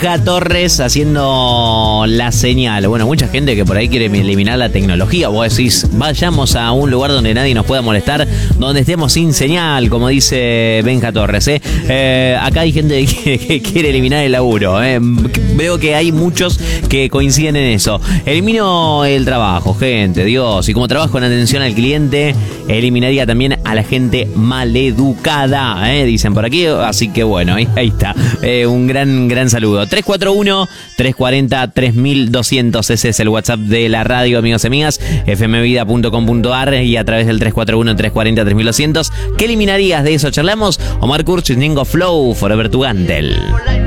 Benja Torres haciendo la señal. Bueno, mucha gente que por ahí quiere eliminar la tecnología. Vos decís, vayamos a un lugar donde nadie nos pueda molestar, donde estemos sin señal, como dice Benja Torres. Acá hay gente que quiere eliminar el laburo. Veo que hay muchos que coinciden en eso. Elimino el trabajo, gente, Dios. Y como trabajo en atención al cliente, eliminaría también a la gente maleducada, dicen por aquí. Así que bueno, ahí está. Un gran saludo. 341-340-3200. Ese es el WhatsApp de la radio, amigos y amigas. fmvida.com.ar y a través del 341-340-3200. ¿Qué eliminarías de eso? Charlamos. Omar Kurz, Ningo Flow, Forever to Gantel.